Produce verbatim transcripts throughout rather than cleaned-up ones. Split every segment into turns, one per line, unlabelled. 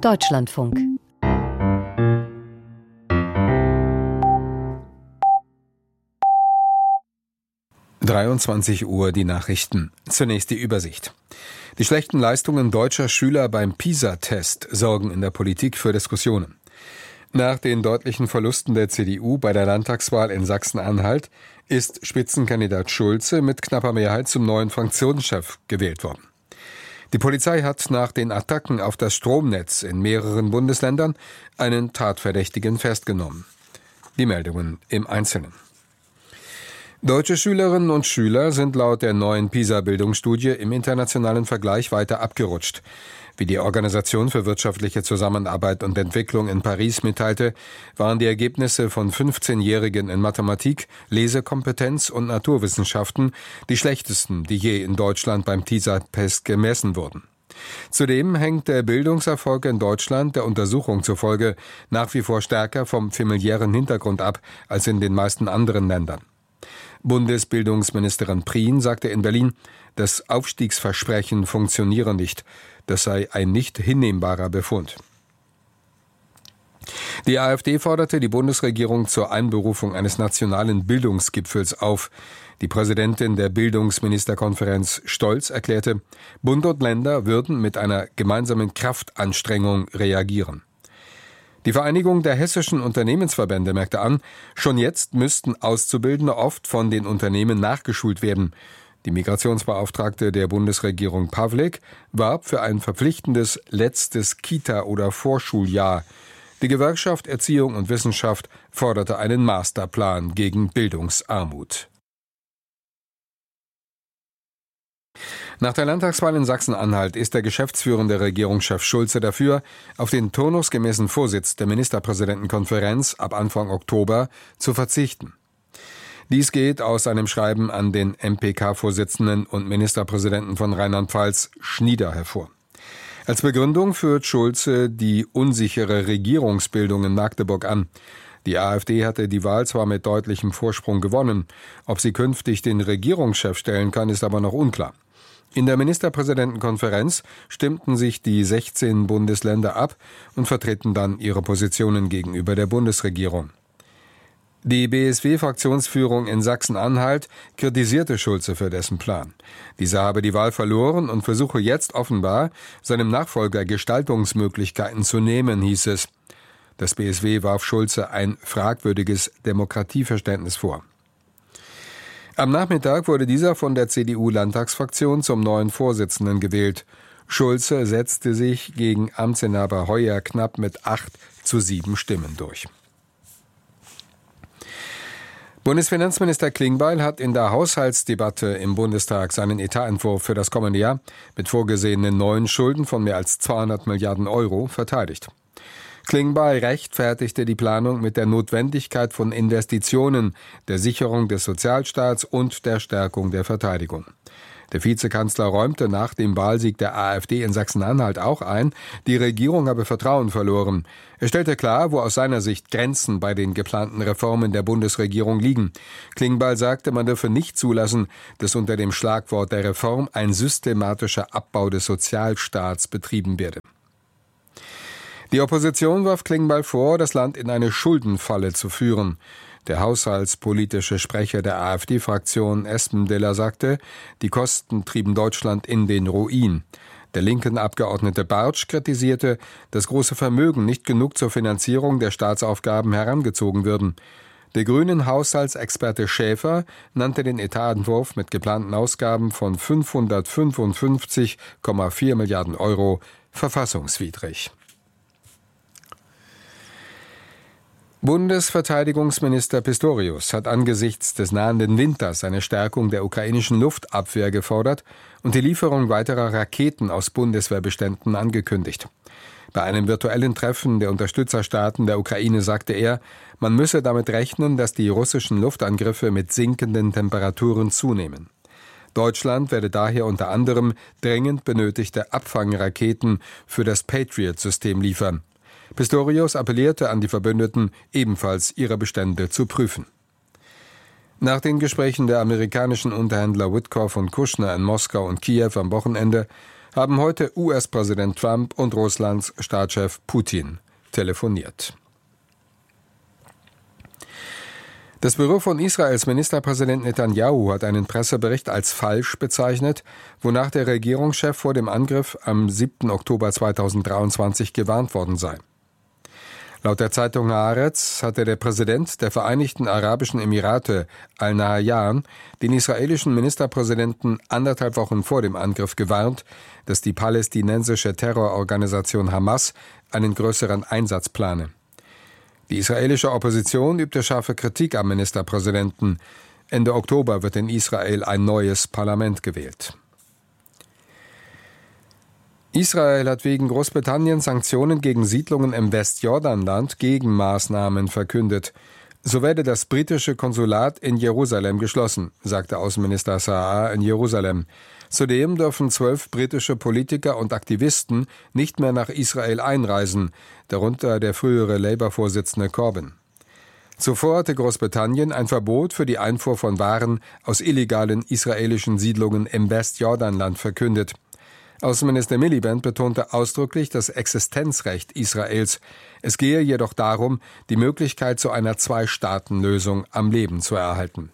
Deutschlandfunk.
dreiundzwanzig Uhr die Nachrichten. Zunächst die Übersicht. Die schlechten Leistungen deutscher Schüler beim PISA-Test sorgen in der Politik für Diskussionen. Nach den deutlichen Verlusten der C D U bei der Landtagswahl in Sachsen-Anhalt ist Spitzenkandidat Schulze mit knapper Mehrheit zum neuen Fraktionschef gewählt worden. Die Polizei hat nach den Attacken auf das Stromnetz in mehreren Bundesländern einen Tatverdächtigen festgenommen. Die Meldungen im Einzelnen. Deutsche Schülerinnen und Schüler sind laut der neuen PISA-Bildungsstudie im internationalen Vergleich weiter abgerutscht. Wie die Organisation für wirtschaftliche Zusammenarbeit und Entwicklung in Paris mitteilte, waren die Ergebnisse von fünfzehnjährigen in Mathematik, Lesekompetenz und Naturwissenschaften die schlechtesten, die je in Deutschland beim PISA-Test gemessen wurden. Zudem hängt der Bildungserfolg in Deutschland der Untersuchung zufolge nach wie vor stärker vom familiären Hintergrund ab als in den meisten anderen Ländern. Bundesbildungsministerin Prien sagte in Berlin, das Aufstiegsversprechen funktioniere nicht. Das sei ein nicht hinnehmbarer Befund. Die AfD forderte die Bundesregierung zur Einberufung eines nationalen Bildungsgipfels auf. Die Präsidentin der Bildungsministerkonferenz Stolz erklärte, Bund und Länder würden mit einer gemeinsamen Kraftanstrengung reagieren. Die Vereinigung der hessischen Unternehmensverbände merkte an, schon jetzt müssten Auszubildende oft von den Unternehmen nachgeschult werden. Die Migrationsbeauftragte der Bundesregierung Pawlik warb für ein verpflichtendes letztes Kita- oder Vorschuljahr. Die Gewerkschaft Erziehung und Wissenschaft forderte einen Masterplan gegen Bildungsarmut. Nach der Landtagswahl in Sachsen-Anhalt ist der geschäftsführende Regierungschef Schulze dafür, auf den turnusgemäßen Vorsitz der Ministerpräsidentenkonferenz ab Anfang Oktober zu verzichten. Dies geht aus einem Schreiben an den M P K-Vorsitzenden und Ministerpräsidenten von Rheinland-Pfalz Schnieder hervor. Als Begründung führt Schulze die unsichere Regierungsbildung in Magdeburg an. Die AfD hatte die Wahl zwar mit deutlichem Vorsprung gewonnen. Ob sie künftig den Regierungschef stellen kann, ist aber noch unklar. In der Ministerpräsidentenkonferenz stimmten sich die sechzehn Bundesländer ab und vertreten dann ihre Positionen gegenüber der Bundesregierung. Die B S W-Fraktionsführung in Sachsen-Anhalt kritisierte Schulze für dessen Plan. Dieser habe die Wahl verloren und versuche jetzt offenbar, seinem Nachfolger Gestaltungsmöglichkeiten zu nehmen, hieß es. Das B S W warf Schulze ein fragwürdiges Demokratieverständnis vor. Am Nachmittag wurde dieser von der C D U-Landtagsfraktion zum neuen Vorsitzenden gewählt. Schulze setzte sich gegen Amtsinhaber Heuer knapp mit acht zu sieben Stimmen durch. Bundesfinanzminister Klingbeil hat in der Haushaltsdebatte im Bundestag seinen Etatentwurf für das kommende Jahr mit vorgesehenen neuen Schulden von mehr als zweihundert Milliarden Euro verteidigt. Klingbeil rechtfertigte die Planung mit der Notwendigkeit von Investitionen, der Sicherung des Sozialstaats und der Stärkung der Verteidigung. Der Vizekanzler räumte nach dem Wahlsieg der AfD in Sachsen-Anhalt auch ein, die Regierung habe Vertrauen verloren. Er stellte klar, wo aus seiner Sicht Grenzen bei den geplanten Reformen der Bundesregierung liegen. Klingbeil sagte, man dürfe nicht zulassen, dass unter dem Schlagwort der Reform ein systematischer Abbau des Sozialstaats betrieben werde. Die Opposition warf Klingbeil vor, das Land in eine Schuldenfalle zu führen. Der haushaltspolitische Sprecher der AfD-Fraktion Espendeller sagte, die Kosten trieben Deutschland in den Ruin. Der linken Abgeordnete Bartsch kritisierte, dass große Vermögen nicht genug zur Finanzierung der Staatsaufgaben herangezogen würden. Der grünen Haushaltsexperte Schäfer nannte den Etatentwurf mit geplanten Ausgaben von fünfhundertfünfundfünfzig Komma vier Milliarden Euro verfassungswidrig. Bundesverteidigungsminister Pistorius hat angesichts des nahenden Winters eine Stärkung der ukrainischen Luftabwehr gefordert und die Lieferung weiterer Raketen aus Bundeswehrbeständen angekündigt. Bei einem virtuellen Treffen der Unterstützerstaaten der Ukraine sagte er, man müsse damit rechnen, dass die russischen Luftangriffe mit sinkenden Temperaturen zunehmen. Deutschland werde daher unter anderem dringend benötigte Abfangraketen für das Patriot-System liefern. Pistorius appellierte an die Verbündeten, ebenfalls ihre Bestände zu prüfen. Nach den Gesprächen der amerikanischen Unterhändler Witkoff und Kushner in Moskau und Kiew am Wochenende haben heute U S-Präsident Trump und Russlands Staatschef Putin telefoniert. Das Büro von Israels Ministerpräsident Netanyahu hat einen Pressebericht als falsch bezeichnet, wonach der Regierungschef vor dem Angriff am siebten Oktober zweitausenddreiundzwanzig gewarnt worden sei. Laut der Zeitung Haaretz hatte der Präsident der Vereinigten Arabischen Emirate, Al-Nahyan, den israelischen Ministerpräsidenten anderthalb Wochen vor dem Angriff gewarnt, dass die palästinensische Terrororganisation Hamas einen größeren Einsatz plane. Die israelische Opposition übte scharfe Kritik am Ministerpräsidenten. Ende Oktober wird in Israel ein neues Parlament gewählt. Israel hat wegen Großbritanniens Sanktionen gegen Siedlungen im Westjordanland Gegenmaßnahmen verkündet. So werde das britische Konsulat in Jerusalem geschlossen, sagte Außenminister Saar in Jerusalem. Zudem dürfen zwölf britische Politiker und Aktivisten nicht mehr nach Israel einreisen, darunter der frühere Labour-Vorsitzende Corbyn. Zuvor hatte Großbritannien ein Verbot für die Einfuhr von Waren aus illegalen israelischen Siedlungen im Westjordanland verkündet. Außenminister Miliband betonte ausdrücklich das Existenzrecht Israels. Es gehe jedoch darum, die Möglichkeit zu einer Zwei-Staaten-Lösung am Leben zu erhalten.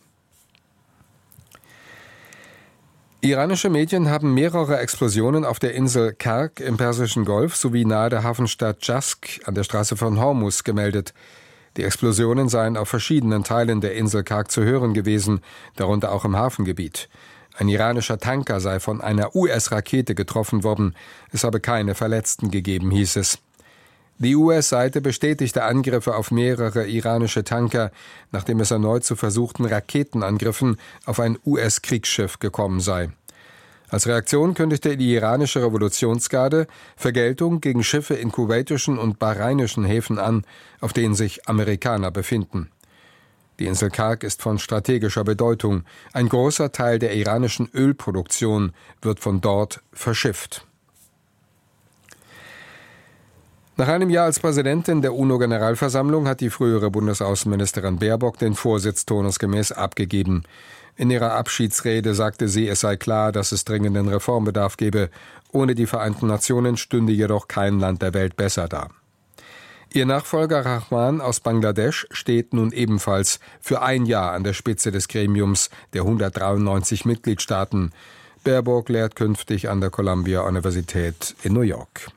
Iranische Medien haben mehrere Explosionen auf der Insel Karg im Persischen Golf sowie nahe der Hafenstadt Jask an der Straße von Hormuz gemeldet. Die Explosionen seien auf verschiedenen Teilen der Insel Karg zu hören gewesen, darunter auch im Hafengebiet. Ein iranischer Tanker sei von einer U S-Rakete getroffen worden. Es habe keine Verletzten gegeben, hieß es. Die U S-Seite bestätigte Angriffe auf mehrere iranische Tanker, nachdem es erneut zu versuchten Raketenangriffen auf ein U S-Kriegsschiff gekommen sei. Als Reaktion kündigte die iranische Revolutionsgarde Vergeltung gegen Schiffe in kuwaitischen und bahrainischen Häfen an, auf denen sich Amerikaner befinden. Die Insel Karg ist von strategischer Bedeutung. Ein großer Teil der iranischen Ölproduktion wird von dort verschifft. Nach einem Jahr als Präsidentin der UNO-Generalversammlung hat die frühere Bundesaußenministerin Baerbock den Vorsitz turnusgemäß abgegeben. In ihrer Abschiedsrede sagte sie, es sei klar, dass es dringenden Reformbedarf gebe. Ohne die Vereinten Nationen stünde jedoch kein Land der Welt besser da. Ihr Nachfolger Rahman aus Bangladesch steht nun ebenfalls für ein Jahr an der Spitze des Gremiums der hundertdreiundneunzig Mitgliedstaaten. Baerbock lehrt künftig an der Columbia-Universität in New York.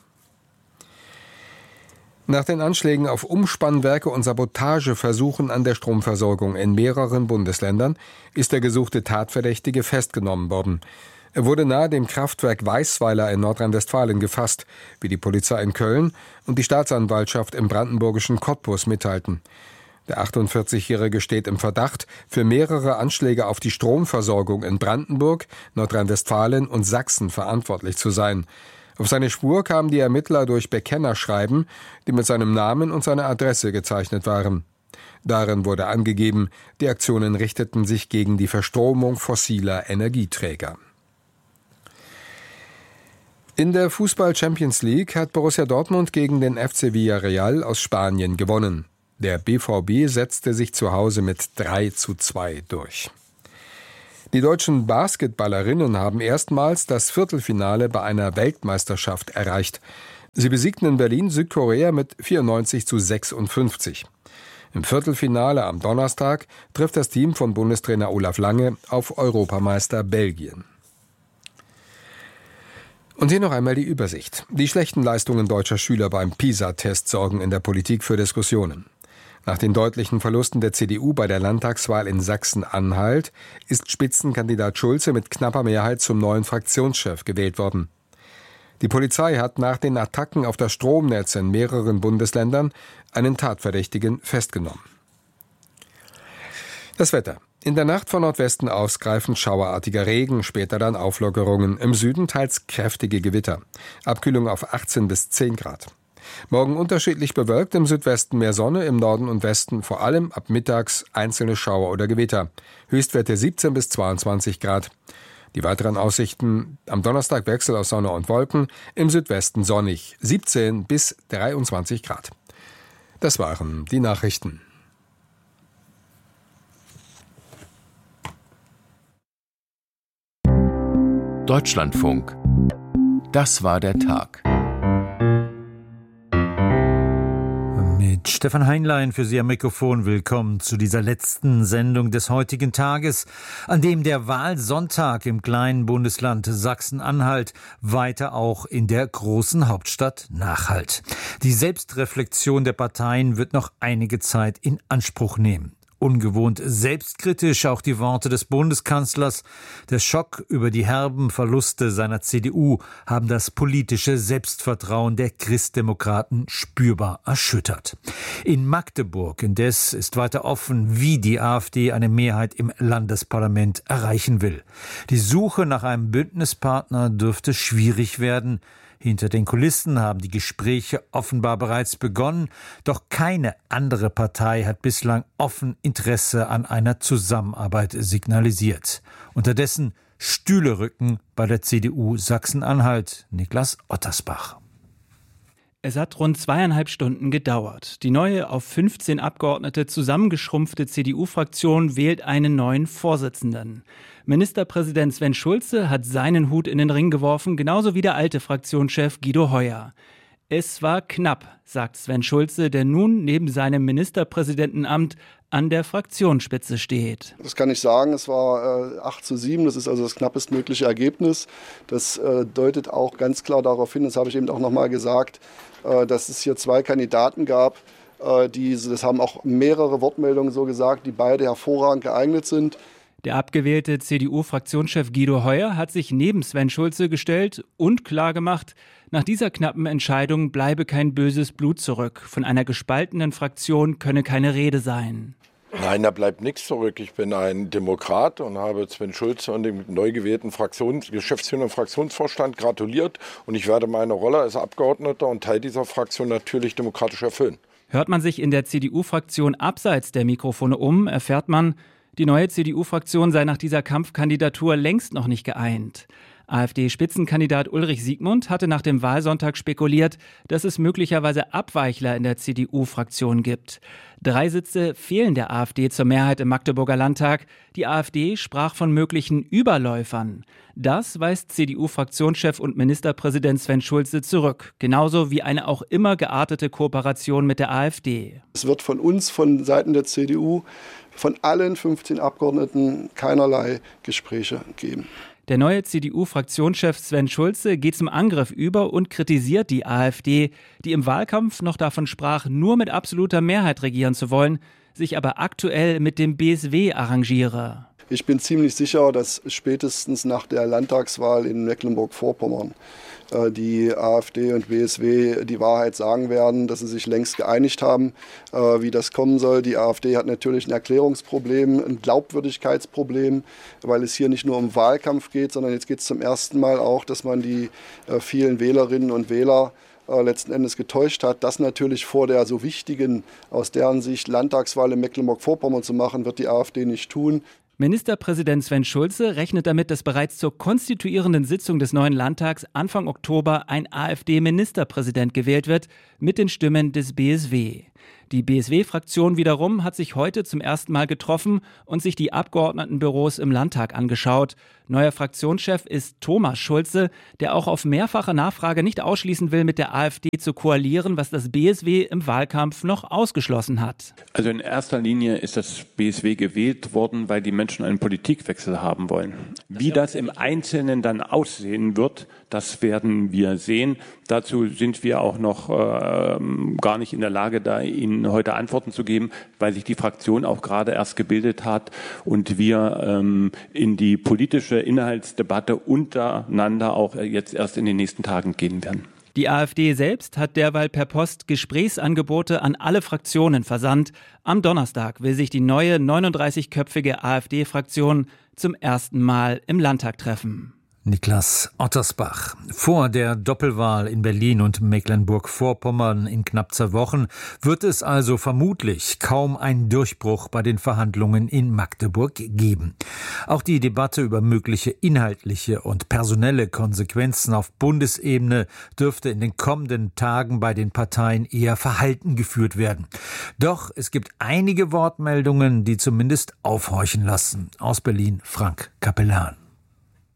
Nach den Anschlägen auf Umspannwerke und Sabotageversuchen an der Stromversorgung in mehreren Bundesländern ist der gesuchte Tatverdächtige festgenommen worden. Er wurde nahe dem Kraftwerk Weißweiler in Nordrhein-Westfalen gefasst, wie die Polizei in Köln und die Staatsanwaltschaft im brandenburgischen Cottbus mitteilten. Der achtundvierzigjährige steht im Verdacht, für mehrere Anschläge auf die Stromversorgung in Brandenburg, Nordrhein-Westfalen und Sachsen verantwortlich zu sein. Auf seine Spur kamen die Ermittler durch Bekennerschreiben, die mit seinem Namen und seiner Adresse gezeichnet waren. Darin wurde angegeben, die Aktionen richteten sich gegen die Verstromung fossiler Energieträger. In der Fußball-Champions League hat Borussia Dortmund gegen den F C Villarreal aus Spanien gewonnen. Der B V B setzte sich zu Hause mit drei zu zwei durch. Die deutschen Basketballerinnen haben erstmals das Viertelfinale bei einer Weltmeisterschaft erreicht. Sie besiegten in Berlin Südkorea mit vierundneunzig zu sechsundfünfzig. Im Viertelfinale am Donnerstag trifft das Team von Bundestrainer Olaf Lange auf Europameister Belgien. Und hier noch einmal die Übersicht. Die schlechten Leistungen deutscher Schüler beim PISA-Test sorgen in der Politik für Diskussionen. Nach den deutlichen Verlusten der C D U bei der Landtagswahl in Sachsen-Anhalt ist Spitzenkandidat Schulze mit knapper Mehrheit zum neuen Fraktionschef gewählt worden. Die Polizei hat nach den Attacken auf das Stromnetz in mehreren Bundesländern einen Tatverdächtigen festgenommen. Das Wetter. In der Nacht von Nordwesten aus greifend schauerartiger Regen, später dann Auflockerungen. Im Süden teils kräftige Gewitter. Abkühlung auf achtzehn bis zehn Grad. Morgen unterschiedlich bewölkt, im Südwesten mehr Sonne, im Norden und Westen vor allem ab mittags einzelne Schauer oder Gewitter. Höchstwerte siebzehn bis zweiundzwanzig Grad. Die weiteren Aussichten: am Donnerstag Wechsel aus Sonne und Wolken, im Südwesten sonnig, siebzehn bis dreiundzwanzig Grad. Das waren die Nachrichten.
Deutschlandfunk Das war der Tag.
Mit Stefan Heinlein für Sie am Mikrofon. Willkommen zu dieser letzten Sendung des heutigen Tages, an dem der Wahlsonntag im kleinen Bundesland Sachsen-Anhalt weiter auch in der großen Hauptstadt nachhallt. Die Selbstreflexion der Parteien wird noch einige Zeit in Anspruch nehmen. Ungewohnt selbstkritisch auch die Worte des Bundeskanzlers. Der Schock über die herben Verluste seiner C D U haben das politische Selbstvertrauen der Christdemokraten spürbar erschüttert. In Magdeburg indes ist weiter offen, wie die AfD eine Mehrheit im Landesparlament erreichen will. Die Suche nach einem Bündnispartner dürfte schwierig werden. Hinter den Kulissen haben die Gespräche offenbar bereits begonnen, doch keine andere Partei hat bislang offen Interesse an einer Zusammenarbeit signalisiert. Unterdessen Stühle rücken bei der C D U Sachsen-Anhalt. Niklas Ottersbach.
Es hat rund zweieinhalb Stunden gedauert. Die neue auf fünfzehn Abgeordnete zusammengeschrumpfte C D U-Fraktion wählt einen neuen Vorsitzenden. Ministerpräsident Sven Schulze hat seinen Hut in den Ring geworfen, genauso wie der alte Fraktionschef Guido Heuer. Es war knapp, sagt Sven Schulze, der nun neben seinem Ministerpräsidentenamt an der Fraktionsspitze steht.
Das kann ich sagen, es war äh, acht zu sieben, das ist also das knappestmögliche Ergebnis. Das äh, deutet auch ganz klar darauf hin, das habe ich eben auch nochmal gesagt, äh, dass es hier zwei Kandidaten gab, äh, die, das haben auch mehrere Wortmeldungen so gesagt, die beide hervorragend geeignet sind.
Der abgewählte C D U-Fraktionschef Guido Heuer hat sich neben Sven Schulze gestellt und klargemacht, nach dieser knappen Entscheidung bleibe kein böses Blut zurück. Von einer gespaltenen Fraktion könne keine Rede sein.
Nein, da bleibt nichts zurück. Ich bin ein Demokrat und habe Sven Schulze und dem neu gewählten Fraktions-, Geschäftsführer und Fraktionsvorstand gratuliert. Und ich werde meine Rolle als Abgeordneter und Teil dieser Fraktion natürlich demokratisch erfüllen.
Hört man sich in der C D U-Fraktion abseits der Mikrofone um, erfährt man, die neue C D U-Fraktion sei nach dieser Kampfkandidatur längst noch nicht geeint. AfD-Spitzenkandidat Ulrich Siegmund hatte nach dem Wahlsonntag spekuliert, dass es möglicherweise Abweichler in der C D U-Fraktion gibt. Drei Sitze fehlen der AfD zur Mehrheit im Magdeburger Landtag. Die AfD sprach von möglichen Überläufern. Das weist C D U-Fraktionschef und Ministerpräsident Sven Schulze zurück. Genauso wie eine auch immer geartete Kooperation mit der AfD.
Es wird von uns, von Seiten der C D U, von allen fünfzehn Abgeordneten keinerlei Gespräche geben.
Der neue C D U-Fraktionschef Sven Schulze geht zum Angriff über und kritisiert die AfD, die im Wahlkampf noch davon sprach, nur mit absoluter Mehrheit regieren zu wollen, sich aber aktuell mit dem B S W arrangiere.
Ich bin ziemlich sicher, dass spätestens nach der Landtagswahl in Mecklenburg-Vorpommern äh, die AfD und B S W die Wahrheit sagen werden, dass sie sich längst geeinigt haben, äh, wie das kommen soll. Die AfD hat natürlich ein Erklärungsproblem, ein Glaubwürdigkeitsproblem, weil es hier nicht nur um Wahlkampf geht, sondern jetzt geht es zum ersten Mal auch, dass man die äh, vielen Wählerinnen und Wähler äh, letzten Endes getäuscht hat. Das natürlich vor der so wichtigen, aus deren Sicht Landtagswahl in Mecklenburg-Vorpommern zu machen, wird die AfD nicht tun.
Ministerpräsident Sven Schulze rechnet damit, dass bereits zur konstituierenden Sitzung des neuen Landtags Anfang Oktober ein AfD-Ministerpräsident gewählt wird, mit den Stimmen des B S W. Die B S W-Fraktion wiederum hat sich heute zum ersten Mal getroffen und sich die Abgeordnetenbüros im Landtag angeschaut. Neuer Fraktionschef ist Thomas Schulze, der auch auf mehrfache Nachfrage nicht ausschließen will, mit der AfD zu koalieren, was das B S W im Wahlkampf noch ausgeschlossen hat.
Also in erster Linie ist das B S W gewählt worden, weil die Menschen einen Politikwechsel haben wollen. Wie das im Einzelnen dann aussehen wird, das werden wir sehen. Dazu sind wir auch noch äh, gar nicht in der Lage, da Ihnen heute Antworten zu geben, weil sich die Fraktion auch gerade erst gebildet hat und wir ähm, in die politische Inhaltsdebatte untereinander auch jetzt erst in den nächsten Tagen gehen werden.
Die AfD selbst hat derweil per Post Gesprächsangebote an alle Fraktionen versandt. Am Donnerstag will sich die neue neununddreißigköpfige AfD-Fraktion zum ersten Mal im Landtag treffen.
Niklas Ottersbach. Vor der Doppelwahl in Berlin und Mecklenburg-Vorpommern in knapp zwei Wochen wird es also vermutlich kaum einen Durchbruch bei den Verhandlungen in Magdeburg geben. Auch die Debatte über mögliche inhaltliche und personelle Konsequenzen auf Bundesebene dürfte in den kommenden Tagen bei den Parteien eher verhalten geführt werden. Doch es gibt einige Wortmeldungen, die zumindest aufhorchen lassen. Aus Berlin Frank Capellan.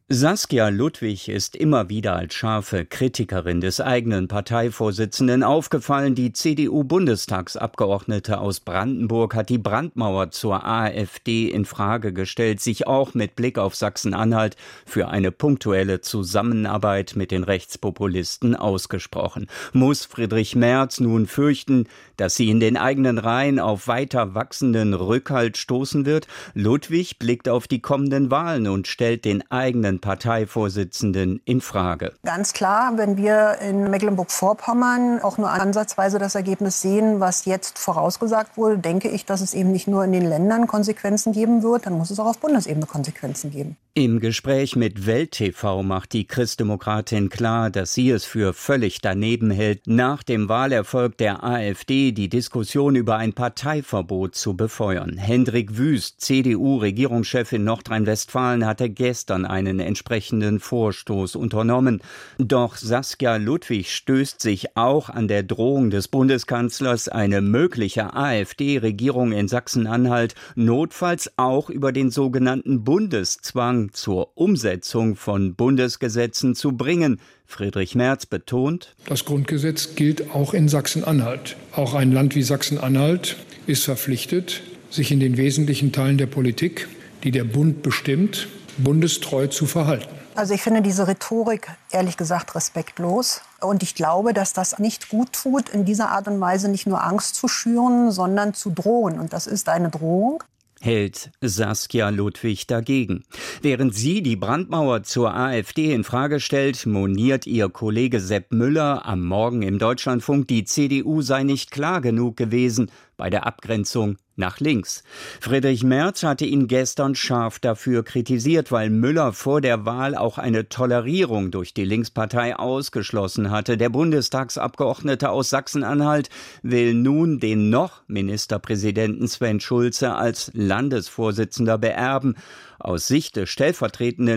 Saskia Ludwig ist immer wieder als scharfe Kritikerin des eigenen Parteivorsitzenden aufgefallen. Die C D U-Bundestagsabgeordnete aus Brandenburg hat die Brandmauer zur AfD in Frage gestellt, sich auch mit Blick auf Sachsen-Anhalt für eine punktuelle Zusammenarbeit mit den Rechtspopulisten ausgesprochen. Muss Friedrich Merz nun fürchten, dass sie in den eigenen Reihen auf weiter wachsenden Rückhalt stoßen wird? Ludwig blickt auf die kommenden Wahlen und stellt den eigenen Parteivorsitzenden in Frage.
Ganz klar, wenn wir in Mecklenburg-Vorpommern auch nur ansatzweise das Ergebnis sehen, was jetzt vorausgesagt wurde, denke ich, dass es eben nicht nur in den Ländern Konsequenzen geben wird, dann muss es auch auf Bundesebene Konsequenzen geben.
Im Gespräch mit Welt T V macht die Christdemokratin klar, dass sie es für völlig daneben hält, nach dem Wahlerfolg der AfD die Diskussion über ein Parteiverbot zu befeuern. Hendrik Wüst, C D U-Regierungschef in Nordrhein-Westfalen, hatte gestern einen entsprechenden Vorstoß unternommen. Doch Saskia Ludwig stößt sich auch an der Drohung des Bundeskanzlers, eine mögliche AfD-Regierung in Sachsen-Anhalt notfalls auch über den sogenannten Bundeszwang zur Umsetzung von Bundesgesetzen zu bringen. Friedrich Merz betont:
Das Grundgesetz gilt auch in Sachsen-Anhalt. Auch ein Land wie Sachsen-Anhalt ist verpflichtet, sich in den wesentlichen Teilen der Politik, die der Bund bestimmt, bundestreu zu verhalten.
Also ich finde diese Rhetorik ehrlich gesagt respektlos. Und ich glaube, dass das nicht gut tut, in dieser Art und Weise nicht nur Angst zu schüren, sondern zu drohen. Und das ist eine Drohung.
Hält Saskia Ludwig dagegen. Während sie die Brandmauer zur AfD in Frage stellt, moniert ihr Kollege Sepp Müller am Morgen im Deutschlandfunk, die C D U sei nicht klar genug gewesen bei der Abgrenzung nach links. Friedrich Merz hatte ihn gestern scharf dafür kritisiert, weil Müller vor der Wahl auch eine Tolerierung durch die Linkspartei ausgeschlossen hatte. Der Bundestagsabgeordnete aus Sachsen-Anhalt will nun den noch Ministerpräsidenten Sven Schulze als Landesvorsitzender beerben. Aus Sicht des stellvertretenden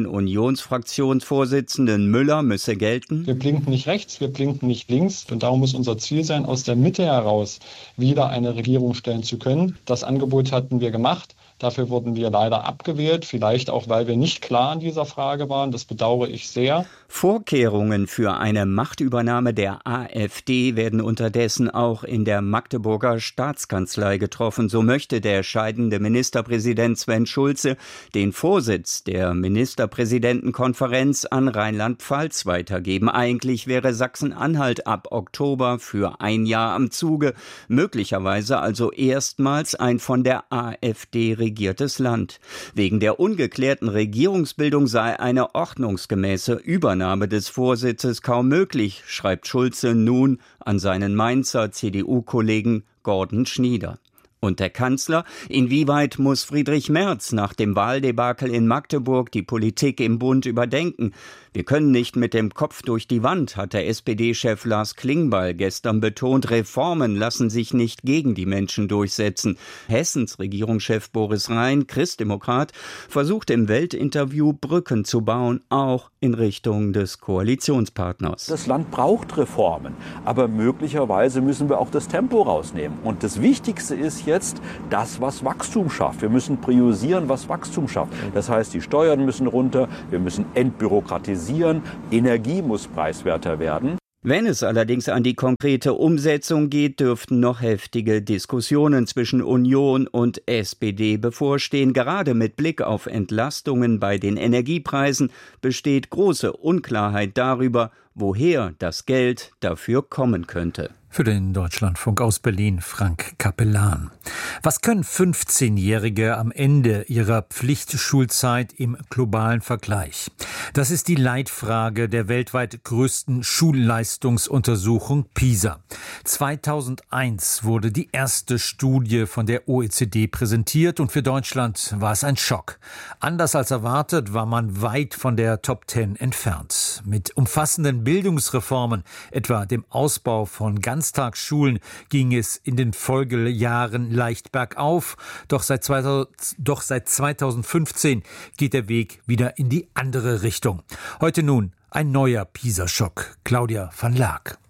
Unionsfraktionsvorsitzenden Müller müsse gelten:
Wir blinken nicht rechts, wir blinken nicht links. Und darum muss unser Ziel sein, aus der Mitte heraus wieder eine Regierung stellen zu können. Das Angebot hatten wir gemacht. Dafür wurden wir leider abgewählt, vielleicht auch, weil wir nicht klar in dieser Frage waren. Das bedauere ich sehr.
Vorkehrungen für eine Machtübernahme der AfD werden unterdessen auch in der Magdeburger Staatskanzlei getroffen. So möchte der scheidende Ministerpräsident Sven Schulze den Vorsitz der Ministerpräsidentenkonferenz an Rheinland-Pfalz weitergeben. Eigentlich wäre Sachsen-Anhalt ab Oktober für ein Jahr am Zuge, möglicherweise also erstmals ein von der AfD regiertes Land. Wegen der ungeklärten Regierungsbildung sei eine ordnungsgemäße Übernahme des Vorsitzes kaum möglich, schreibt Schulze nun an seinen Mainzer C D U-Kollegen Gordon Schnieder. Und der Kanzler? Inwieweit muss Friedrich Merz nach dem Wahldebakel in Magdeburg die Politik im Bund überdenken? Wir können nicht mit dem Kopf durch die Wand, hat der S P D-Chef Lars Klingbeil gestern betont. Reformen lassen sich nicht gegen die Menschen durchsetzen. Hessens Regierungschef Boris Rhein, Christdemokrat, versucht im Welt-Interview Brücken zu bauen, auch in Richtung des Koalitionspartners.
Das Land braucht Reformen, aber möglicherweise müssen wir auch das Tempo rausnehmen. Und das Wichtigste ist jetzt das, was Wachstum schafft. Wir müssen priorisieren, was Wachstum schafft. Das heißt, die Steuern müssen runter, wir müssen entbürokratisieren, Energie muss preiswerter werden.
Wenn es allerdings an die konkrete Umsetzung geht, dürften noch heftige Diskussionen zwischen Union und S P D bevorstehen. Gerade mit Blick auf Entlastungen bei den Energiepreisen besteht große Unklarheit darüber, woher das Geld dafür kommen könnte.
Für den Deutschlandfunk aus Berlin Frank Capellan. Was können fünfzehnjährige am Ende ihrer Pflichtschulzeit im globalen Vergleich? Das ist die Leitfrage der weltweit größten Schulleistungsuntersuchung PISA. zweitausendeins wurde die erste Studie von der O E C D präsentiert und für Deutschland war es ein Schock. Anders als erwartet war man weit von der Top Ten entfernt. Mit umfassenden Bildungsreformen, etwa dem Ausbau von Ganztagsschulen, ging es in den Folgejahren leicht bergauf. Doch seit, zweitausend, doch seit zweitausendfünfzehn geht der Weg wieder in die andere Richtung. Heute nun ein neuer PISA-Schock. Claudia van Laak.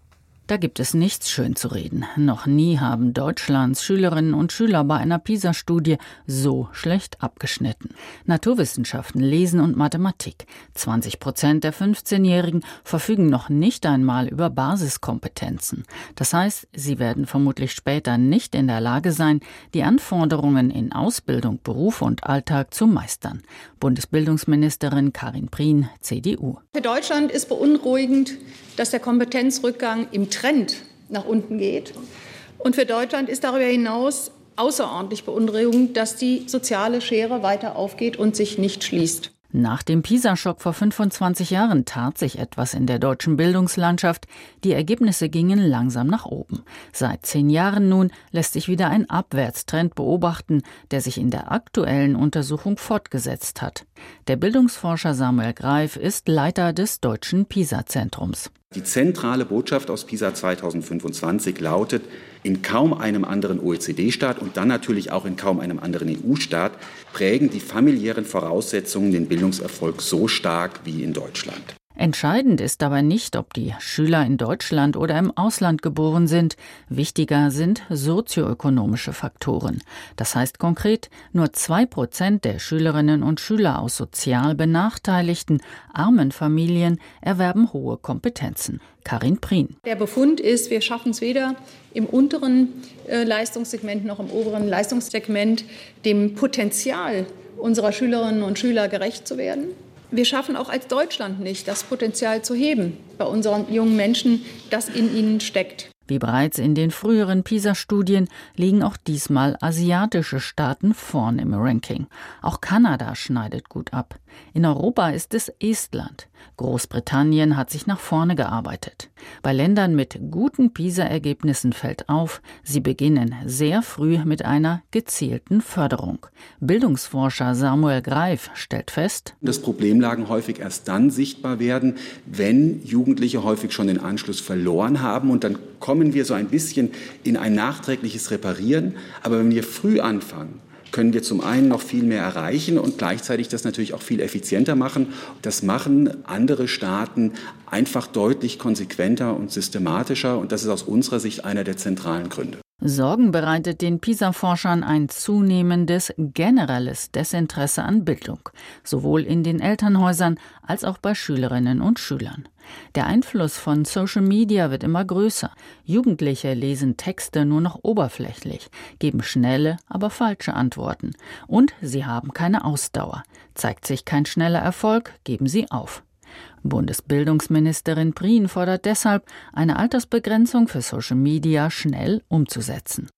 Da gibt es nichts schön zu reden. Noch nie haben Deutschlands Schülerinnen und Schüler bei einer PISA-Studie so schlecht abgeschnitten. Naturwissenschaften, Lesen und Mathematik. zwanzig Prozent der fünfzehnjährigen verfügen noch nicht einmal über Basiskompetenzen. Das heißt, sie werden vermutlich später nicht in der Lage sein, die Anforderungen in Ausbildung, Beruf und Alltag zu meistern. Bundesbildungsministerin Karin Prien, C D U.
Für Deutschland ist beunruhigend, dass der Kompetenzrückgang im Trend nach unten geht. Und für Deutschland ist darüber hinaus außerordentlich beunruhigend, dass die soziale Schere weiter aufgeht und sich nicht schließt.
Nach dem PISA-Schock vor fünfundzwanzig Jahren tat sich etwas in der deutschen Bildungslandschaft. Die Ergebnisse gingen langsam nach oben. Seit zehn Jahren nun lässt sich wieder ein Abwärtstrend beobachten, der sich in der aktuellen Untersuchung fortgesetzt hat. Der Bildungsforscher Samuel Greif ist Leiter des Deutschen PISA-Zentrums.
Die zentrale Botschaft aus PISA zweitausendfünfundzwanzig lautet, in kaum einem anderen O E C D-Staat und dann natürlich auch in kaum einem anderen E U-Staat prägen die familiären Voraussetzungen den Bildungserfolg so stark wie in Deutschland.
Entscheidend ist dabei nicht, ob die Schüler in Deutschland oder im Ausland geboren sind. Wichtiger sind sozioökonomische Faktoren. Das heißt konkret, nur zwei Prozent der Schülerinnen und Schüler aus sozial benachteiligten, armen Familien erwerben hohe Kompetenzen. Karin Prien.
Der Befund ist, wir schaffen es weder im unteren äh, Leistungssegment noch im oberen Leistungssegment, dem Potenzial unserer Schülerinnen und Schüler gerecht zu werden. Wir schaffen auch als Deutschland nicht, das Potenzial zu heben bei unseren jungen Menschen, das in ihnen steckt.
Wie bereits in den früheren PISA-Studien liegen auch diesmal asiatische Staaten vorn im Ranking. Auch Kanada schneidet gut ab. In Europa ist es Estland. Großbritannien hat sich nach vorne gearbeitet. Bei Ländern mit guten PISA-Ergebnissen fällt auf, sie beginnen sehr früh mit einer gezielten Förderung. Bildungsforscher Samuel Greif stellt fest,
dass Problemlagen häufig erst dann sichtbar werden, wenn Jugendliche häufig schon den Anschluss verloren haben, und dann kommen wir so ein bisschen in ein nachträgliches Reparieren. Aber wenn wir früh anfangen, können wir zum einen noch viel mehr erreichen und gleichzeitig das natürlich auch viel effizienter machen. Das machen andere Staaten einfach deutlich konsequenter und systematischer, und das ist aus unserer Sicht einer der zentralen Gründe.
Sorgen bereitet den PISA-Forschern ein zunehmendes generelles Desinteresse an Bildung, sowohl in den Elternhäusern als auch bei Schülerinnen und Schülern. Der Einfluss von Social Media wird immer größer. Jugendliche lesen Texte nur noch oberflächlich, geben schnelle, aber falsche Antworten. Und sie haben keine Ausdauer. Zeigt sich kein schneller Erfolg, geben sie auf. Bundesbildungsministerin Prien fordert deshalb, eine Altersbegrenzung für Social Media schnell umzusetzen.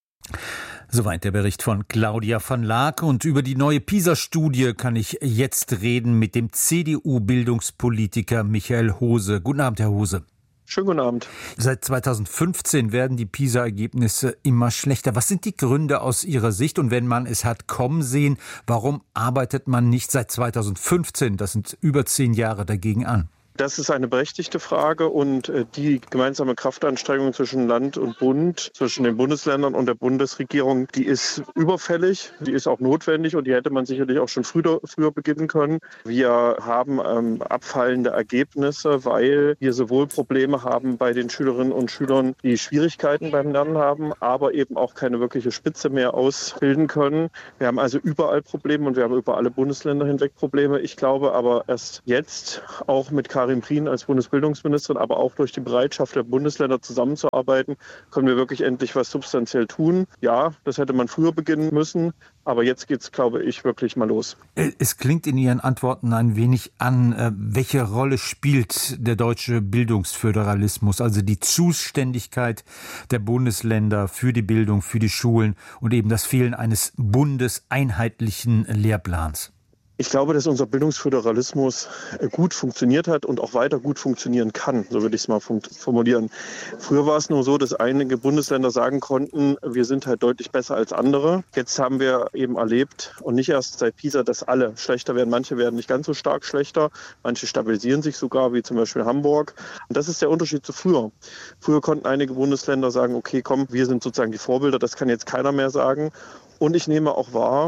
Soweit der Bericht von Claudia van Laak. Und über die neue PISA-Studie kann ich jetzt reden mit dem C D U-Bildungspolitiker Michael Hose. Guten Abend, Herr Hose.
Schönen guten Abend.
Seit zweitausendfünfzehn werden die PISA-Ergebnisse immer schlechter. Was sind die Gründe aus Ihrer Sicht? Und wenn man es hat kommen sehen, warum arbeitet man nicht seit zweitausendfünfzehn, das sind über zehn Jahre, dagegen an?
Das ist eine berechtigte Frage, und die gemeinsame Kraftanstrengung zwischen Land und Bund, zwischen den Bundesländern und der Bundesregierung, die ist überfällig, die ist auch notwendig, und die hätte man sicherlich auch schon früher, früher beginnen können. Wir haben ähm, abfallende Ergebnisse, weil wir sowohl Probleme haben bei den Schülerinnen und Schülern, die Schwierigkeiten beim Lernen haben, aber eben auch keine wirkliche Spitze mehr ausbilden können. Wir haben also überall Probleme, und wir haben über alle Bundesländer hinweg Probleme. Ich glaube aber erst jetzt, auch mit Karin Prien als Bundesbildungsministerin, aber auch durch die Bereitschaft der Bundesländer zusammenzuarbeiten, können wir wirklich endlich was substanziell tun. Ja, das hätte man früher beginnen müssen, aber jetzt geht es, glaube ich, wirklich mal los.
Es klingt in Ihren Antworten ein wenig an, welche Rolle spielt der deutsche Bildungsföderalismus, also die Zuständigkeit der Bundesländer für die Bildung, für die Schulen und eben das Fehlen eines bundeseinheitlichen Lehrplans.
Ich glaube, dass unser Bildungsföderalismus gut funktioniert hat und auch weiter gut funktionieren kann, so würde ich es mal formulieren. Früher war es nur so, dass einige Bundesländer sagen konnten, wir sind halt deutlich besser als andere. Jetzt haben wir eben erlebt, und nicht erst seit PISA, dass alle schlechter werden. Manche werden nicht ganz so stark schlechter, manche stabilisieren sich sogar, wie zum Beispiel Hamburg. Und das ist der Unterschied zu früher. Früher konnten einige Bundesländer sagen, okay, komm, wir sind sozusagen die Vorbilder, das kann jetzt keiner mehr sagen. Und ich nehme auch wahr,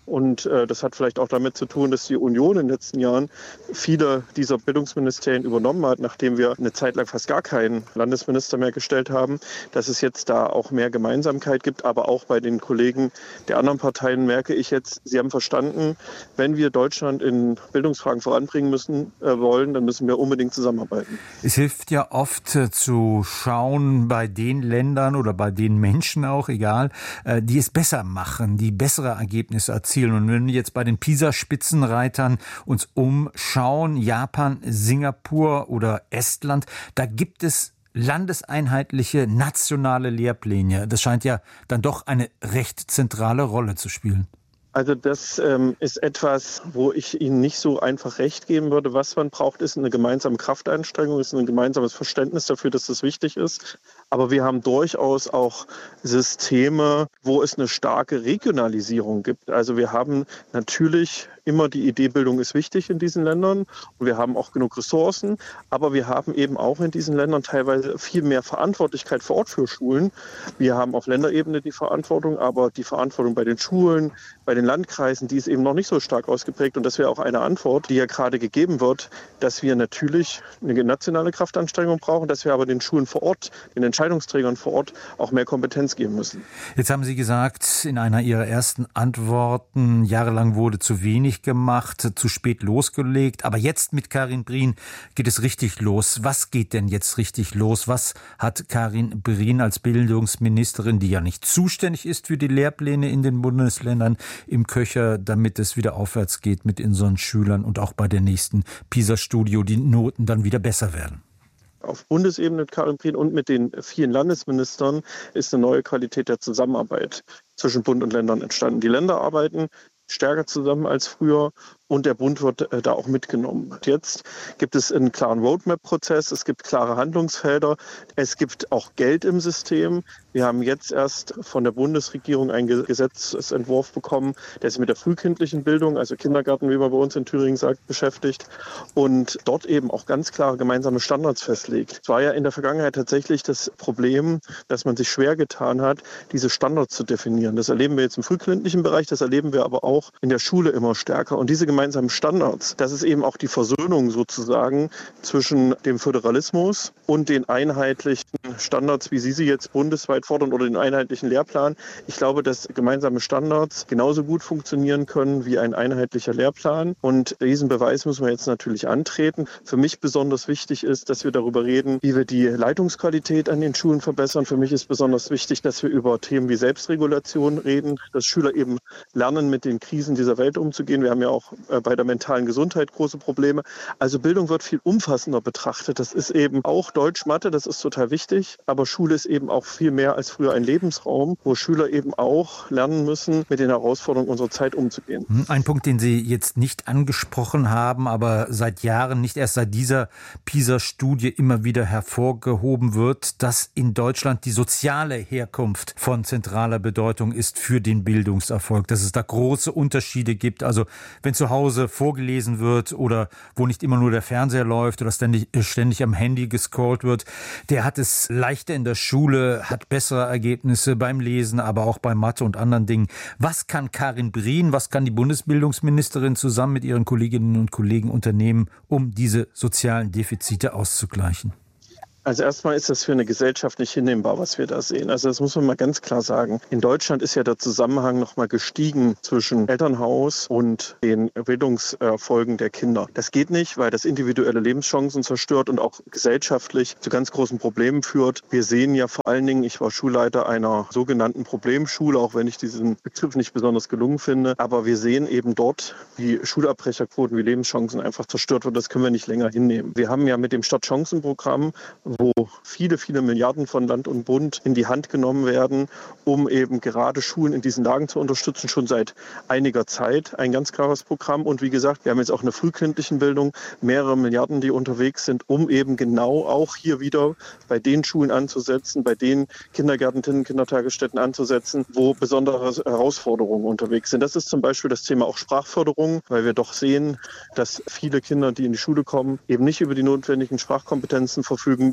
Und äh, das hat vielleicht auch damit zu tun, dass die Union in den letzten Jahren viele dieser Bildungsministerien übernommen hat, nachdem wir eine Zeit lang fast gar keinen Landesminister mehr gestellt haben, dass es jetzt da auch mehr Gemeinsamkeit gibt. Aber auch bei den Kollegen der anderen Parteien merke ich jetzt, sie haben verstanden, wenn wir Deutschland in Bildungsfragen voranbringen müssen äh, wollen, dann müssen wir unbedingt zusammenarbeiten.
Es hilft ja oft äh, zu schauen bei den Ländern oder bei den Menschen auch, egal, äh, die es besser machen, die bessere Ergebnisse erzielen. Und wenn wir jetzt bei den PISA-Spitzenreitern uns umschauen, Japan, Singapur oder Estland, da gibt es landeseinheitliche nationale Lehrpläne. Das scheint ja dann doch eine recht zentrale Rolle zu spielen.
Also das ähm, ist etwas, wo ich Ihnen nicht so einfach recht geben würde. Was man braucht, ist eine gemeinsame Krafteinstrengung, ist ein gemeinsames Verständnis dafür, dass das wichtig ist. Aber wir haben durchaus auch Systeme, wo es eine starke Regionalisierung gibt. Also wir haben natürlich immer die Idee, Bildung ist wichtig in diesen Ländern und wir haben auch genug Ressourcen, aber wir haben eben auch in diesen Ländern teilweise viel mehr Verantwortlichkeit vor Ort für Schulen. Wir haben auf Länderebene die Verantwortung, aber die Verantwortung bei den Schulen, bei den Landkreisen, die ist eben noch nicht so stark ausgeprägt und das wäre auch eine Antwort, die ja gerade gegeben wird, dass wir natürlich eine nationale Kraftanstrengung brauchen, dass wir aber den Schulen vor Ort, den Entscheidungsträgern vor Ort auch mehr Kompetenz geben müssen.
Jetzt haben Sie gesagt, in einer Ihrer ersten Antworten, jahrelang wurde zu wenig gemacht, zu spät losgelegt. Aber jetzt mit Karin Prien geht es richtig los. Was geht denn jetzt richtig los? Was hat Karin Prien als Bildungsministerin, die ja nicht zuständig ist für die Lehrpläne in den Bundesländern, im Köcher, damit es wieder aufwärts geht mit unseren Schülern und auch bei der nächsten PISA-Studie die Noten dann wieder besser werden?
Auf Bundesebene mit Karin Prien und mit den vielen Landesministern ist eine neue Qualität der Zusammenarbeit zwischen Bund und Ländern entstanden. Die Länder arbeiten stärker zusammen als früher und der Bund wird äh, da auch mitgenommen. Jetzt gibt es einen klaren Roadmap-Prozess, es gibt klare Handlungsfelder, es gibt auch Geld im System. Wir haben jetzt erst von der Bundesregierung einen Gesetzesentwurf bekommen, der sich mit der frühkindlichen Bildung, also Kindergarten, wie man bei uns in Thüringen sagt, beschäftigt und dort eben auch ganz klare gemeinsame Standards festlegt. Es war ja in der Vergangenheit tatsächlich das Problem, dass man sich schwer getan hat, diese Standards zu definieren. Das erleben wir jetzt im frühkindlichen Bereich, das erleben wir aber auch in der Schule immer stärker. Und diese gemeinsamen Standards, das ist eben auch die Versöhnung sozusagen zwischen dem Föderalismus und den einheitlichen Standards, wie Sie sie jetzt bundesweit fordern, oder den einheitlichen Lehrplan. Ich glaube, dass gemeinsame Standards genauso gut funktionieren können wie ein einheitlicher Lehrplan. Und diesen Beweis müssen wir jetzt natürlich antreten. Für mich besonders wichtig ist, dass wir darüber reden, wie wir die Leitungsqualität an den Schulen verbessern. Für mich ist besonders wichtig, dass wir über Themen wie Selbstregulation reden, dass Schüler eben lernen, mit den Krisen dieser Welt umzugehen. Wir haben ja auch bei der mentalen Gesundheit große Probleme. Also Bildung wird viel umfassender betrachtet. Das ist eben auch Deutsch, Mathe, das ist total wichtig. Aber Schule ist eben auch viel mehr als früher ein Lebensraum, wo Schüler eben auch lernen müssen, mit den Herausforderungen unserer Zeit umzugehen.
Ein Punkt, den Sie jetzt nicht angesprochen haben, aber seit Jahren, nicht erst seit dieser PISA-Studie immer wieder hervorgehoben wird, dass in Deutschland die soziale Herkunft von zentraler Bedeutung ist für den Bildungserfolg, dass es da große Unterschiede gibt. Also wenn zu Hause vorgelesen wird oder wo nicht immer nur der Fernseher läuft oder ständig, ständig am Handy gescrollt wird, der hat es leichter in der Schule, hat bessere Ergebnisse beim Lesen, aber auch bei Mathe und anderen Dingen. Was kann Karin Prien, was kann die Bundesbildungsministerin zusammen mit ihren Kolleginnen und Kollegen unternehmen, um diese sozialen Defizite auszugleichen?
Also erstmal ist das für eine Gesellschaft nicht hinnehmbar, was wir da sehen. Also das muss man mal ganz klar sagen. In Deutschland ist ja der Zusammenhang nochmal gestiegen zwischen Elternhaus und den Bildungserfolgen der Kinder. Das geht nicht, weil das individuelle Lebenschancen zerstört und auch gesellschaftlich zu ganz großen Problemen führt. Wir sehen ja vor allen Dingen, ich war Schulleiter einer sogenannten Problemschule, auch wenn ich diesen Begriff nicht besonders gelungen finde. Aber wir sehen eben dort, wie Schulabbrecherquoten, wie Lebenschancen einfach zerstört wird. Das können wir nicht länger hinnehmen. Wir haben ja mit dem Stadtchancenprogramm, wo viele, viele Milliarden von Land und Bund in die Hand genommen werden, um eben gerade Schulen in diesen Lagen zu unterstützen, schon seit einiger Zeit ein ganz klares Programm. Und wie gesagt, wir haben jetzt auch eine frühkindlichen Bildung, mehrere Milliarden, die unterwegs sind, um eben genau auch hier wieder bei den Schulen anzusetzen, bei den Kindergärten, Kindertagesstätten anzusetzen, wo besondere Herausforderungen unterwegs sind. Das ist zum Beispiel das Thema auch Sprachförderung, weil wir doch sehen, dass viele Kinder, die in die Schule kommen, eben nicht über die notwendigen Sprachkompetenzen verfügen.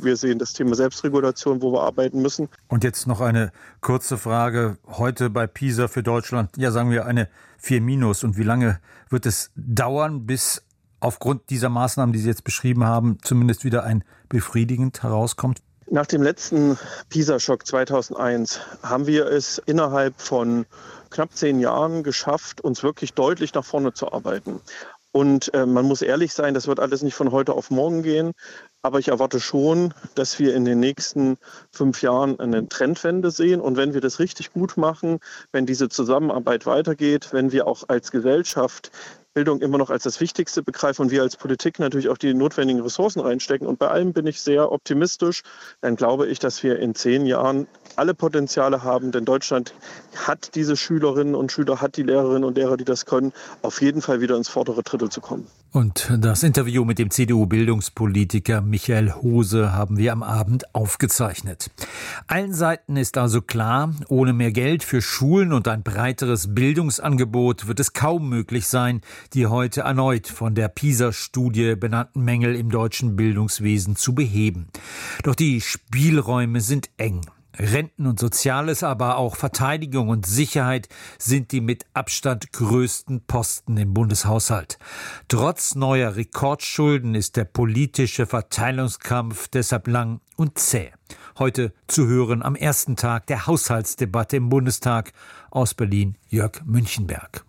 Wir sehen das Thema Selbstregulation, wo wir arbeiten müssen.
Und jetzt noch eine kurze Frage. Heute bei PISA für Deutschland, ja sagen wir eine vier minus. Und wie lange wird es dauern, bis aufgrund dieser Maßnahmen, die Sie jetzt beschrieben haben, zumindest wieder ein befriedigend herauskommt?
Nach dem letzten PISA-Schock zweitausendeins haben wir es innerhalb von knapp zehn Jahren geschafft, uns wirklich deutlich nach vorne zu arbeiten. Und äh, man muss ehrlich sein, das wird alles nicht von heute auf morgen gehen. Aber ich erwarte schon, dass wir in den nächsten fünf Jahren eine Trendwende sehen. Und wenn wir das richtig gut machen, wenn diese Zusammenarbeit weitergeht, wenn wir auch als Gesellschaft Bildung immer noch als das Wichtigste begreifen und wir als Politik natürlich auch die notwendigen Ressourcen reinstecken. Und bei allem bin ich sehr optimistisch. Dann glaube ich, dass wir in zehn Jahren alle Potenziale haben. Denn Deutschland hat diese Schülerinnen und Schüler, hat die Lehrerinnen und Lehrer, die das können, auf jeden Fall wieder ins vordere Drittel zu kommen.
Und das Interview mit dem C D U-Bildungspolitiker Michael Hose haben wir am Abend aufgezeichnet. Allen Seiten ist also klar, ohne mehr Geld für Schulen und ein breiteres Bildungsangebot wird es kaum möglich sein, die heute erneut von der PISA-Studie benannten Mängel im deutschen Bildungswesen zu beheben. Doch die Spielräume sind eng. Renten und Soziales, aber auch Verteidigung und Sicherheit sind die mit Abstand größten Posten im Bundeshaushalt. Trotz neuer Rekordschulden ist der politische Verteilungskampf deshalb lang und zäh. Heute zu hören am ersten Tag der Haushaltsdebatte im Bundestag. Aus Berlin Jörg Münchenberg.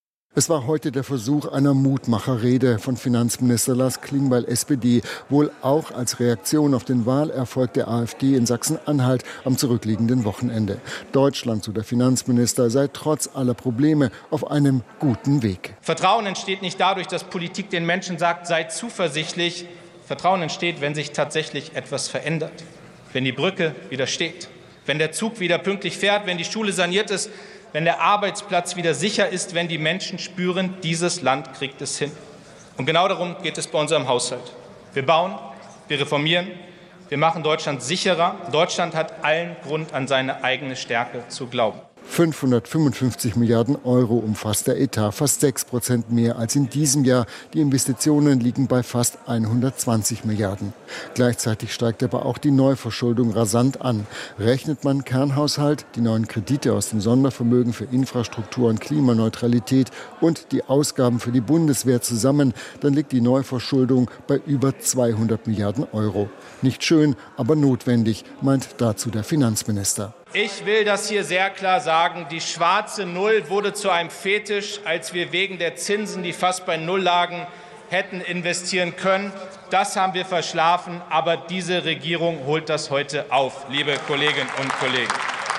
Es war heute der Versuch einer Mutmacherrede von Finanzminister Lars Klingbeil, S P D, wohl auch als Reaktion auf den Wahlerfolg der AfD in Sachsen-Anhalt am zurückliegenden Wochenende. Deutschland, so der Finanzminister, sei trotz aller Probleme auf einem guten Weg.
Vertrauen entsteht nicht dadurch, dass Politik den Menschen sagt, sei zuversichtlich. Vertrauen entsteht, wenn sich tatsächlich etwas verändert, wenn die Brücke wieder steht, wenn der Zug wieder pünktlich fährt, wenn die Schule saniert ist, wenn der Arbeitsplatz wieder sicher ist, wenn die Menschen spüren, dieses Land kriegt es hin. Und genau darum geht es bei unserem Haushalt. Wir bauen, wir reformieren, wir machen Deutschland sicherer. Deutschland hat allen Grund, an seine eigene Stärke zu glauben.
fünfhundertfünfundfünfzig Milliarden Euro umfasst der Etat, fast sechs Prozent mehr als in diesem Jahr. Die Investitionen liegen bei fast hundertzwanzig Milliarden. Gleichzeitig steigt aber auch die Neuverschuldung rasant an. Rechnet man Kernhaushalt, die neuen Kredite aus dem Sondervermögen für Infrastruktur und Klimaneutralität und die Ausgaben für die Bundeswehr zusammen, dann liegt die Neuverschuldung bei über zweihundert Milliarden Euro. Nicht schön, aber notwendig, meint dazu der Finanzminister.
Ich will das hier sehr klar sagen. Die schwarze Null wurde zu einem Fetisch, als wir wegen der Zinsen, die fast bei Null lagen, hätten investieren können. Das haben wir verschlafen. Aber diese Regierung holt das heute auf, liebe Kolleginnen und Kollegen.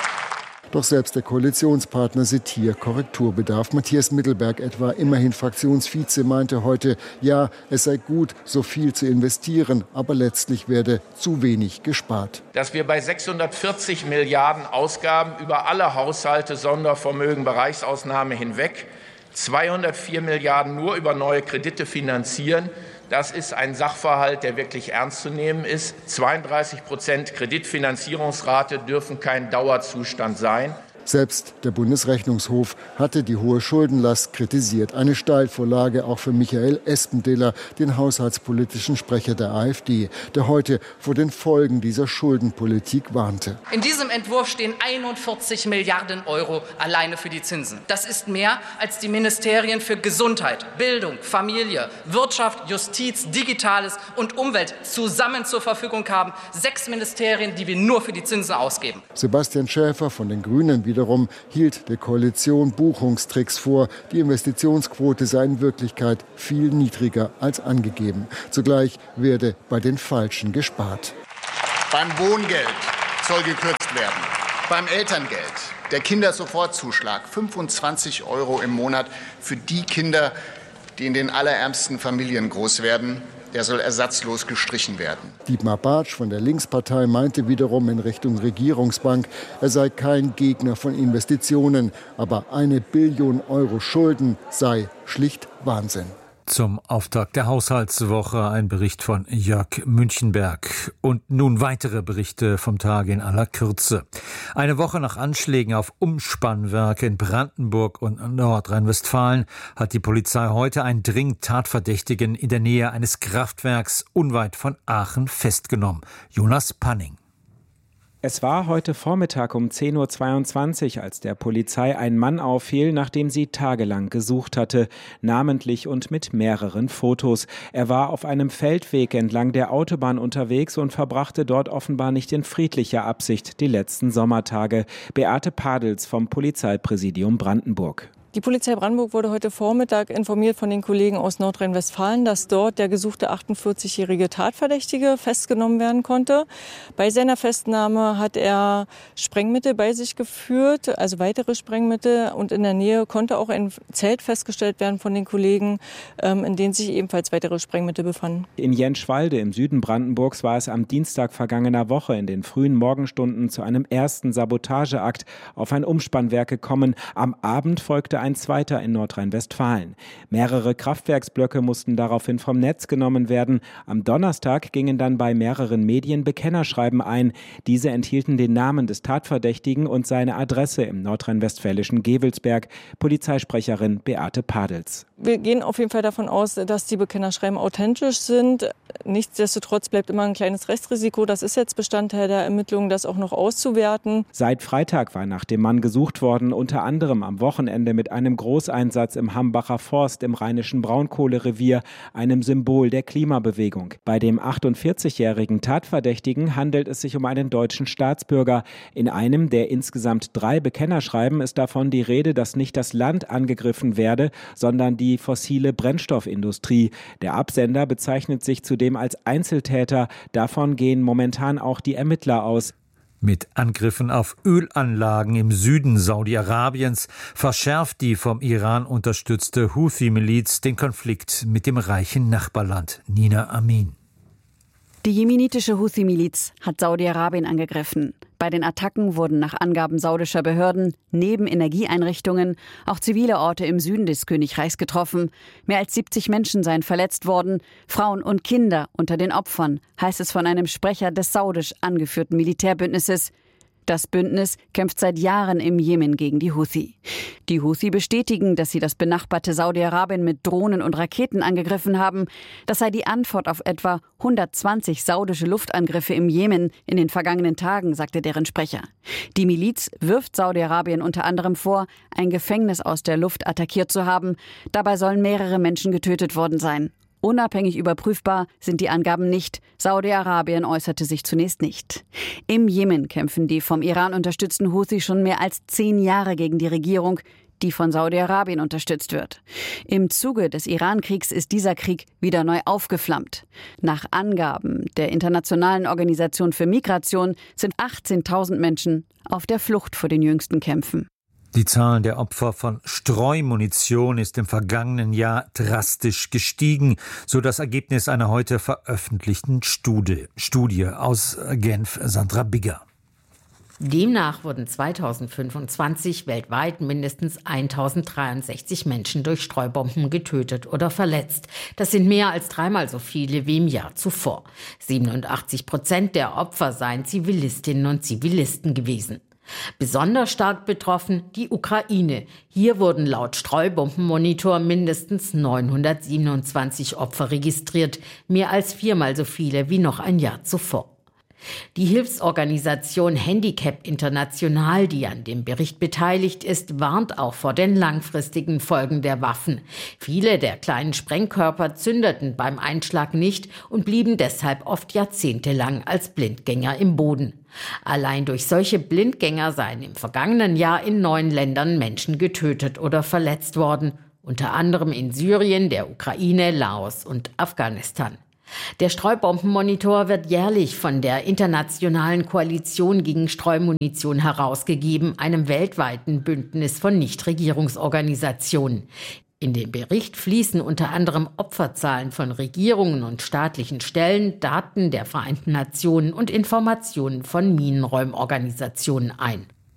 Doch selbst der Koalitionspartner sieht hier Korrekturbedarf. Matthias Mittelberg etwa, immerhin Fraktionsvize, meinte heute, ja, es sei gut, so viel zu investieren, aber letztlich werde zu wenig gespart.
Dass wir bei sechshundertvierzig Milliarden Ausgaben über alle Haushalte, Sondervermögen, Bereichsausnahme hinweg zweihundertvier Milliarden nur über neue Kredite finanzieren, das ist ein Sachverhalt, der wirklich ernst zu nehmen ist. zweiunddreißig Prozent Kreditfinanzierungsrate dürfen kein Dauerzustand sein.
Selbst der Bundesrechnungshof hatte die hohe Schuldenlast kritisiert. Eine Steilvorlage auch für Michael Espendeler, den haushaltspolitischen Sprecher der AfD, der heute vor den Folgen dieser Schuldenpolitik warnte.
In diesem Entwurf stehen einundvierzig Milliarden Euro alleine für die Zinsen. Das ist mehr, als die Ministerien für Gesundheit, Bildung, Familie, Wirtschaft, Justiz, Digitales und Umwelt zusammen zur Verfügung haben. Sechs Ministerien, die wir nur für die Zinsen ausgeben.
Sebastian Schäfer von den Grünen wieder Wiederum hielt der Koalition Buchungstricks vor. Die Investitionsquote sei in Wirklichkeit viel niedriger als angegeben. Zugleich werde bei den Falschen gespart.
Beim Wohngeld soll gekürzt werden. Beim Elterngeld, der Kindersofortzuschlag, fünfundzwanzig Euro im Monat für die Kinder, die in den allerärmsten Familien groß werden. Der soll ersatzlos gestrichen werden.
Dietmar Bartsch von der Linkspartei meinte wiederum in Richtung Regierungsbank, er sei kein Gegner von Investitionen, aber eine Billion Euro Schulden sei schlicht Wahnsinn.
Zum Auftakt der Haushaltswoche ein Bericht von Jörg Münchenberg. Und nun weitere Berichte vom Tage in aller Kürze. Eine Woche nach Anschlägen auf Umspannwerke in Brandenburg und Nordrhein-Westfalen hat die Polizei heute einen dringend Tatverdächtigen in der Nähe eines Kraftwerks unweit von Aachen festgenommen. Jonas Panning.
Es war heute Vormittag um zehn Uhr zweiundzwanzig, als der Polizei ein Mann auffiel, nachdem sie tagelang gesucht hatte, namentlich und mit mehreren Fotos. Er war auf einem Feldweg entlang der Autobahn unterwegs und verbrachte dort offenbar nicht in friedlicher Absicht die letzten Sommertage. Beate Padels vom Polizeipräsidium Brandenburg.
Die Polizei Brandenburg wurde heute Vormittag informiert von den Kollegen aus Nordrhein-Westfalen, dass dort der gesuchte achtundvierzigjährige Tatverdächtige festgenommen werden konnte. Bei seiner Festnahme hat er Sprengmittel bei sich geführt, also weitere Sprengmittel. Und in der Nähe konnte auch ein Zelt festgestellt werden von den Kollegen, in dem sich ebenfalls weitere Sprengmittel befanden.
In Jentschwalde im Süden Brandenburgs war es am Dienstag vergangener Woche in den frühen Morgenstunden zu einem ersten Sabotageakt auf ein Umspannwerk gekommen. Am Abend folgte ein zweiter in Nordrhein-Westfalen. Mehrere Kraftwerksblöcke mussten daraufhin vom Netz genommen werden. Am Donnerstag gingen dann bei mehreren Medien Bekennerschreiben ein. Diese enthielten den Namen des Tatverdächtigen und seine Adresse im nordrhein-westfälischen Gevelsberg. Polizeisprecherin Beate Padels.
Wir gehen auf jeden Fall davon aus, dass die Bekennerschreiben authentisch sind. Nichtsdestotrotz bleibt immer ein kleines Restrisiko. Das ist jetzt Bestandteil der Ermittlungen, das auch noch auszuwerten.
Seit Freitag war nach dem Mann gesucht worden, unter anderem am Wochenende mit einem Großeinsatz im Hambacher Forst im rheinischen Braunkohlerevier, einem Symbol der Klimabewegung. Bei dem achtundvierzigjährigen Tatverdächtigen handelt es sich um einen deutschen Staatsbürger. In einem der insgesamt drei Bekennerschreiben ist davon die Rede, dass nicht das Land angegriffen werde, sondern die fossile Brennstoffindustrie. Der Absender bezeichnet sich zudem als Einzeltäter. Davon gehen momentan auch die Ermittler aus.
Mit Angriffen auf Ölanlagen im Süden Saudi-Arabiens verschärft die vom Iran unterstützte Houthi-Miliz den Konflikt mit dem reichen Nachbarland. Nina Amin.
Die jemenitische Houthi-Miliz hat Saudi-Arabien angegriffen. Bei den Attacken wurden nach Angaben saudischer Behörden neben Energieeinrichtungen auch zivile Orte im Süden des Königreichs getroffen. Mehr als siebzig Menschen seien verletzt worden, Frauen und Kinder unter den Opfern, heißt es von einem Sprecher des saudisch angeführten Militärbündnisses. Das Bündnis kämpft seit Jahren im Jemen gegen die Houthi. Die Houthi bestätigen, dass sie das benachbarte Saudi-Arabien mit Drohnen und Raketen angegriffen haben. Das sei die Antwort auf etwa hundertzwanzig saudische Luftangriffe im Jemen in den vergangenen Tagen, sagte deren Sprecher. Die Miliz wirft Saudi-Arabien unter anderem vor, ein Gefängnis aus der Luft attackiert zu haben. Dabei sollen mehrere Menschen getötet worden sein. Unabhängig überprüfbar sind die Angaben nicht. Saudi-Arabien äußerte sich zunächst nicht. Im Jemen kämpfen die vom Iran unterstützten Houthi schon mehr als zehn Jahre gegen die Regierung, die von Saudi-Arabien unterstützt wird. Im Zuge des Iran-Kriegs ist dieser Krieg wieder neu aufgeflammt. Nach Angaben der Internationalen Organisation für Migration sind achtzehntausend Menschen auf der Flucht vor den jüngsten Kämpfen.
Die Zahl der Opfer von Streumunition ist im vergangenen Jahr drastisch gestiegen, so das Ergebnis einer heute veröffentlichten Studie, Studie aus Genf. Sandra Bigger.
Demnach wurden zweitausendfünfundzwanzig weltweit mindestens eintausenddreiundsechzig Menschen durch Streubomben getötet oder verletzt. Das sind mehr als dreimal so viele wie im Jahr zuvor. siebenundachtzig Prozent der Opfer seien Zivilistinnen und Zivilisten gewesen. Besonders stark betroffen die Ukraine. Hier wurden laut Streubombenmonitor mindestens neunhundertsiebenundzwanzig Opfer registriert, mehr als viermal so viele wie noch ein Jahr zuvor. Die Hilfsorganisation Handicap International, die an dem Bericht beteiligt ist, warnt auch vor den langfristigen Folgen der Waffen. Viele der kleinen Sprengkörper zündeten beim Einschlag nicht und blieben deshalb oft jahrzehntelang als Blindgänger im Boden. Allein durch solche Blindgänger seien im vergangenen Jahr in neun Ländern Menschen getötet oder verletzt worden, unter anderem in Syrien, der Ukraine, Laos und Afghanistan. Der Streubombenmonitor wird jährlich von der Internationalen Koalition gegen Streumunition herausgegeben, einem weltweiten Bündnis von Nichtregierungsorganisationen. In den Bericht fließen unter anderem Opferzahlen von Regierungen und staatlichen Stellen, Daten der Vereinten Nationen und Informationen von Minenräumorganisationen ein.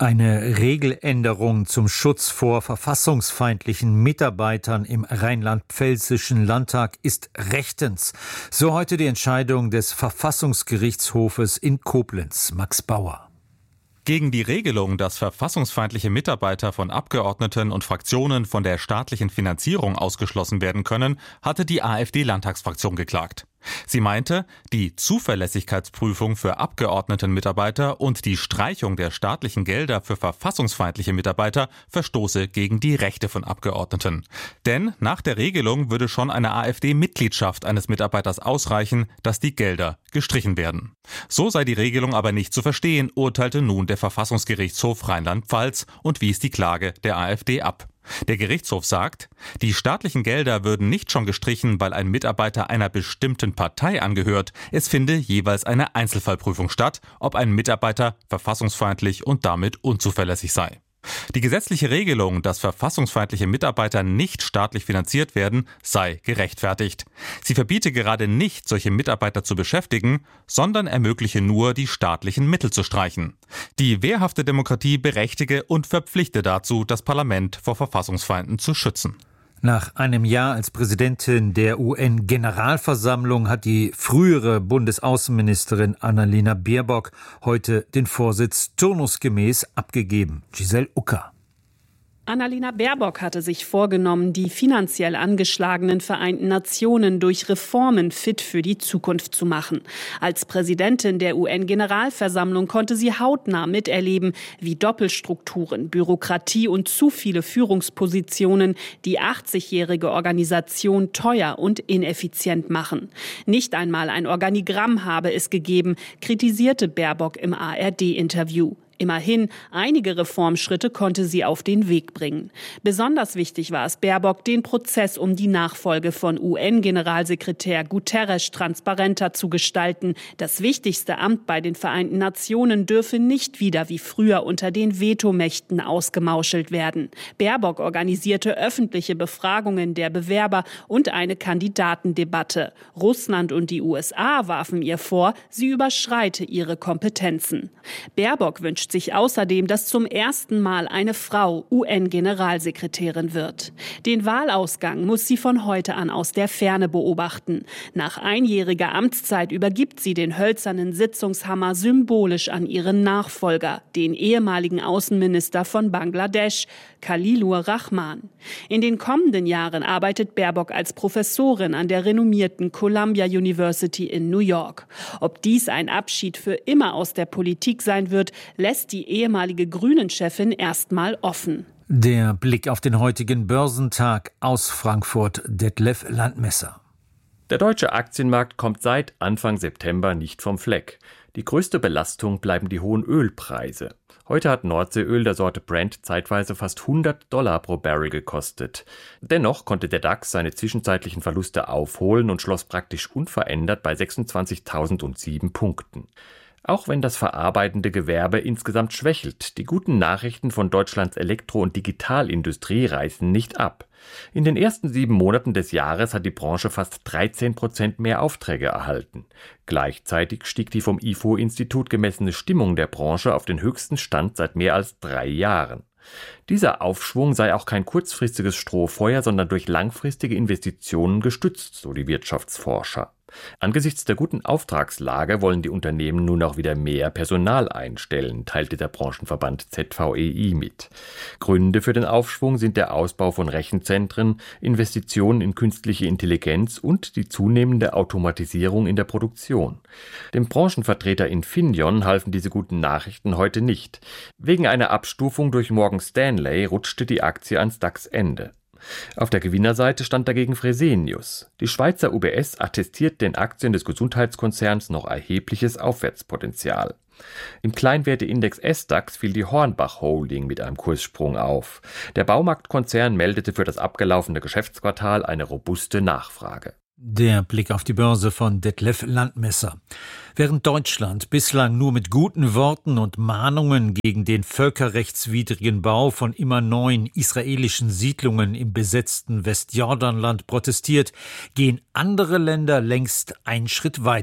Eine Regeländerung zum Schutz vor verfassungsfeindlichen Mitarbeitern im rheinland-pfälzischen Landtag ist rechtens. So heute die Entscheidung des Verfassungsgerichtshofes in Koblenz. Max Bauer.
Gegen die Regelung, dass verfassungsfeindliche Mitarbeiter von Abgeordneten und Fraktionen von der staatlichen Finanzierung ausgeschlossen werden können, hatte die AfD-Landtagsfraktion geklagt. Sie meinte, die Zuverlässigkeitsprüfung für Abgeordnetenmitarbeiter und die Streichung der staatlichen Gelder für verfassungsfeindliche Mitarbeiter verstoße gegen die Rechte von Abgeordneten. Denn nach der Regelung würde schon eine AfD-Mitgliedschaft eines Mitarbeiters ausreichen, dass die Gelder gestrichen werden. So sei die Regelung aber nicht zu verstehen, urteilte nun der Verfassungsgerichtshof Rheinland-Pfalz und wies die Klage der AfD ab. Der Gerichtshof sagt, die staatlichen Gelder würden nicht schon gestrichen, weil ein Mitarbeiter einer bestimmten Partei angehört. Es finde jeweils eine Einzelfallprüfung statt, ob ein Mitarbeiter verfassungsfeindlich und damit unzuverlässig sei. Die gesetzliche Regelung, dass verfassungsfeindliche Mitarbeiter nicht staatlich finanziert werden, sei gerechtfertigt. Sie verbiete gerade nicht, solche Mitarbeiter zu beschäftigen, sondern ermögliche nur, die staatlichen Mittel zu streichen. Die wehrhafte Demokratie berechtige und verpflichte dazu, das Parlament vor Verfassungsfeinden zu schützen.
Nach einem Jahr als Präsidentin der U N-Generalversammlung hat die frühere Bundesaußenministerin Annalena Baerbock heute den Vorsitz turnusgemäß abgegeben. Giselle Ucker.
Annalena Baerbock hatte sich vorgenommen, die finanziell angeschlagenen Vereinten Nationen durch Reformen fit für die Zukunft zu machen. Als Präsidentin der U N-Generalversammlung konnte sie hautnah miterleben, wie Doppelstrukturen, Bürokratie und zu viele Führungspositionen die achtzigjährige Organisation teuer und ineffizient machen. Nicht einmal ein Organigramm habe es gegeben, kritisierte Baerbock im A R D-Interview. Immerhin, einige Reformschritte konnte sie auf den Weg bringen. Besonders wichtig war es Baerbock, den Prozess um die Nachfolge von U N-Generalsekretär Guterres transparenter zu gestalten. Das wichtigste Amt bei den Vereinten Nationen dürfe nicht wieder wie früher unter den Vetomächten ausgemauschelt werden. Baerbock organisierte öffentliche Befragungen der Bewerber und eine Kandidatendebatte. Russland und die U S A warfen ihr vor, sie überschreite ihre Kompetenzen. Baerbock wünscht sich außerdem, dass zum ersten Mal eine Frau U N-Generalsekretärin wird. Den Wahlausgang muss sie von heute an aus der Ferne beobachten. Nach einjähriger Amtszeit übergibt sie den hölzernen Sitzungshammer symbolisch an ihren Nachfolger, den ehemaligen Außenminister von Bangladesch, Khalilur Rahman. In den kommenden Jahren arbeitet Baerbock als Professorin an der renommierten Columbia University in New York. Ob dies ein Abschied für immer aus der Politik sein wird, lässt die ehemalige Grünen-Chefin erstmal offen.
Der Blick auf den heutigen Börsentag aus Frankfurt, Detlef Landmesser.
Der deutsche Aktienmarkt kommt seit Anfang September nicht vom Fleck. Die größte Belastung bleiben die hohen Ölpreise. Heute hat Nordseeöl der Sorte Brent zeitweise fast hundert Dollar pro Barrel gekostet. Dennoch konnte der DAX seine zwischenzeitlichen Verluste aufholen und schloss praktisch unverändert bei sechsundzwanzigtausendsieben Punkten. Auch wenn das verarbeitende Gewerbe insgesamt schwächelt, die guten Nachrichten von Deutschlands Elektro- und Digitalindustrie reißen nicht ab. In den ersten sieben Monaten des Jahres hat die Branche fast dreizehn Prozent mehr Aufträge erhalten. Gleichzeitig stieg die vom I F O-Institut gemessene Stimmung der Branche auf den höchsten Stand seit mehr als drei Jahren. Dieser Aufschwung sei auch kein kurzfristiges Strohfeuer, sondern durch langfristige Investitionen gestützt, so die Wirtschaftsforscher. Angesichts der guten Auftragslage wollen die Unternehmen nun auch wieder mehr Personal einstellen, teilte der Branchenverband Z V E I mit. Gründe für den Aufschwung sind der Ausbau von Rechenzentren, Investitionen in künstliche Intelligenz und die zunehmende Automatisierung in der Produktion. Dem Branchenvertreter Infineon halfen diese guten Nachrichten heute nicht. Wegen einer Abstufung durch Morgan Stanley rutschte die Aktie ans DAX-Ende. Auf der Gewinnerseite stand dagegen Fresenius. Die Schweizer U B S attestiert den Aktien des Gesundheitskonzerns noch erhebliches Aufwärtspotenzial. Im Kleinwerteindex S DAX fiel die Hornbach Holding mit einem Kurssprung auf. Der Baumarktkonzern meldete für das abgelaufene Geschäftsquartal eine robuste Nachfrage.
Der Blick auf die Börse von Detlef Landmesser. Während Deutschland bislang nur mit guten Worten und Mahnungen gegen den völkerrechtswidrigen Bau von immer neuen israelischen Siedlungen im besetzten Westjordanland protestiert, gehen andere Länder längst einen Schritt weiter.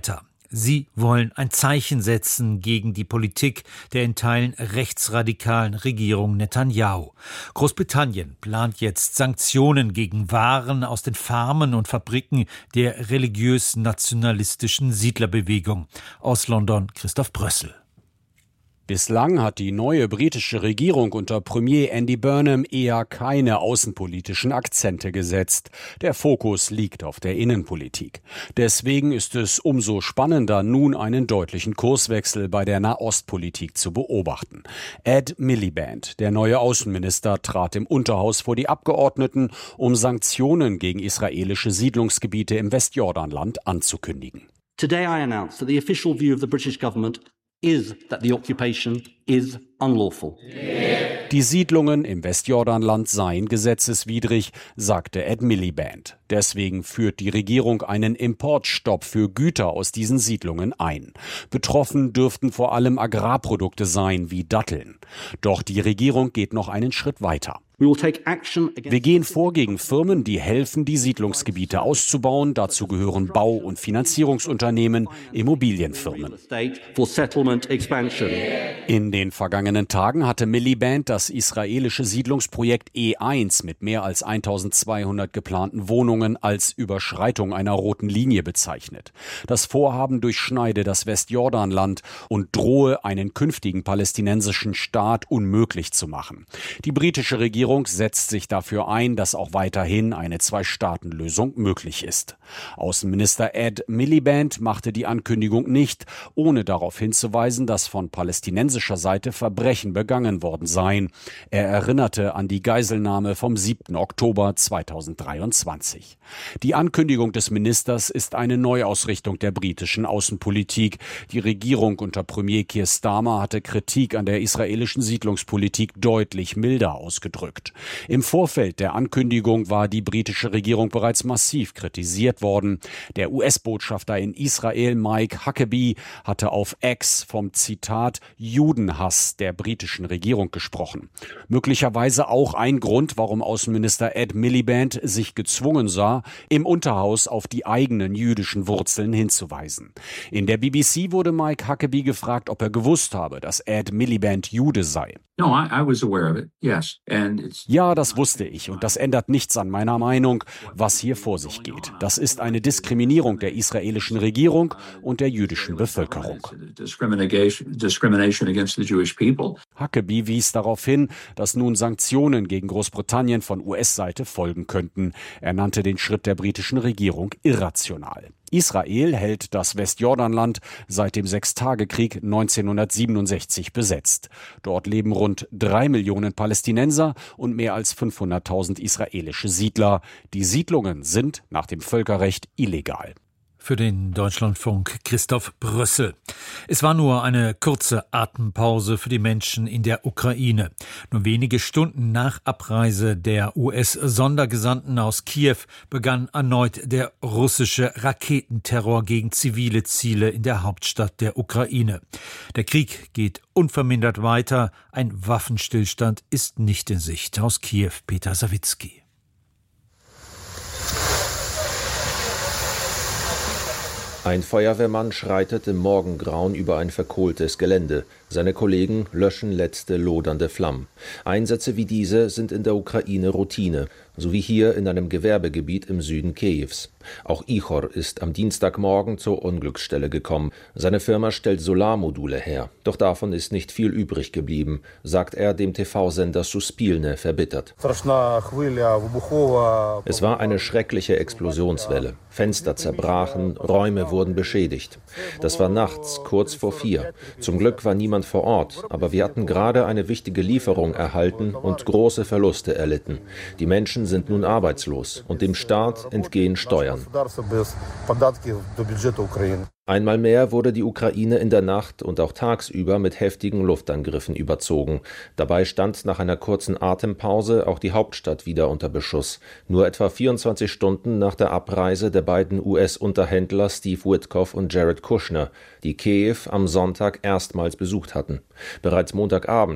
Sie wollen ein Zeichen setzen gegen die Politik der in Teilen rechtsradikalen Regierung Netanyahu. Großbritannien plant jetzt Sanktionen gegen Waren aus den Farmen und Fabriken der religiös-nationalistischen Siedlerbewegung. Aus London Christoph Brössel.
Bislang hat die neue britische Regierung unter Premier Andy Burnham eher keine außenpolitischen Akzente gesetzt. Der Fokus liegt auf der Innenpolitik. Deswegen ist es umso spannender, nun einen deutlichen Kurswechsel bei der Nahostpolitik zu beobachten. Ed Miliband, der neue Außenminister, trat im Unterhaus vor die Abgeordneten, um Sanktionen gegen israelische Siedlungsgebiete im Westjordanland anzukündigen.
Today I announce that the official view of the British government is that the occupation is unlawful.
Die Siedlungen im Westjordanland seien gesetzeswidrig, sagte Ed Miliband. Deswegen führt die Regierung einen Importstopp für Güter aus diesen Siedlungen ein. Betroffen dürften vor allem Agrarprodukte sein, wie Datteln. Doch die Regierung geht noch einen Schritt weiter. Wir gehen vor gegen Firmen, die helfen, die Siedlungsgebiete auszubauen. Dazu gehören Bau- und Finanzierungsunternehmen, Immobilienfirmen. In den vergangenen Tagen hatte Miliband das israelische Siedlungsprojekt E eins mit mehr als eintausendzweihundert geplanten Wohnungen als Überschreitung einer roten Linie bezeichnet. Das Vorhaben durchschneide das Westjordanland und drohe, einen künftigen palästinensischen Staat unmöglich zu machen. Die britische Regierung setzt sich dafür ein, dass auch weiterhin eine Zwei-Staaten-Lösung möglich ist. Außenminister Ed Miliband machte die Ankündigung nicht, ohne darauf hinzuweisen, dass von palästinensischer Seite Verbrechen begangen worden seien. Er erinnerte an die Geiselnahme vom siebten Oktober zweitausenddreiundzwanzig. Die Ankündigung des Ministers ist eine Neuausrichtung der britischen Außenpolitik. Die Regierung unter Premier Keir Starmer hatte Kritik an der israelischen Siedlungspolitik deutlich milder ausgedrückt. Im Vorfeld der Ankündigung war die britische Regierung bereits massiv kritisiert worden. Der U S-Botschafter in Israel, Mike Huckabee, hatte auf X vom Zitat Judenhass der britischen Regierung gesprochen. Möglicherweise auch ein Grund, warum Außenminister Ed Miliband sich gezwungen sah, im Unterhaus auf die eigenen jüdischen Wurzeln hinzuweisen. In der B B C wurde Mike Huckabee gefragt, ob er gewusst habe, dass Ed Miliband Jude sei.
No, I, I was aware of it, yes. And it's
Ja, das wusste ich und das ändert nichts an meiner Meinung, was hier vor sich geht. Das ist eine Diskriminierung der israelischen Regierung und der jüdischen Bevölkerung. Huckabee wies darauf hin, dass nun Sanktionen gegen Großbritannien von U S-Seite folgen könnten. Er nannte den Schritt der britischen Regierung irrational. Israel hält das Westjordanland seit dem Sechstagekrieg neunzehnhundertsiebenundsechzig besetzt. Dort leben rund drei Millionen Palästinenser und mehr als fünfhunderttausend israelische Siedler. Die Siedlungen sind nach dem Völkerrecht illegal.
Für den Deutschlandfunk Christoph Brössel. Es war nur eine kurze Atempause für die Menschen in der Ukraine. Nur wenige Stunden nach Abreise der U S-Sondergesandten aus Kiew begann erneut der russische Raketenterror gegen zivile Ziele in der Hauptstadt der Ukraine. Der Krieg geht unvermindert weiter. Ein Waffenstillstand ist nicht in Sicht. Aus Kiew Peter Sawicki.
Ein Feuerwehrmann schreitet im Morgengrauen über ein verkohltes Gelände. Seine Kollegen löschen letzte lodernde Flammen. Einsätze wie diese sind in der Ukraine Routine, so wie hier in einem Gewerbegebiet im Süden Kiews. Auch Ichor ist am Dienstagmorgen zur Unglücksstelle gekommen. Seine Firma stellt Solarmodule her. Doch davon ist nicht viel übrig geblieben, sagt er dem T V-Sender Suspilne verbittert. Es war eine schreckliche Explosionswelle. Fenster zerbrachen, Räume wurden beschädigt. Das war nachts, kurz vor vier. Zum Glück war niemand vor Ort, aber wir hatten gerade eine wichtige Lieferung erhalten und große Verluste erlitten. Die Menschen sind nun arbeitslos und dem Staat entgehen Steuern. Einmal mehr wurde die Ukraine in der Nacht und auch tagsüber mit heftigen Luftangriffen überzogen. Dabei stand nach einer kurzen Atempause auch die Hauptstadt wieder unter Beschuss. Nur etwa vierundzwanzig Stunden nach der Abreise der beiden U S-Unterhändler Steve Witkoff und Jared Kushner, die Kiew am Sonntag erstmals besucht hatten. Bereits Montagabend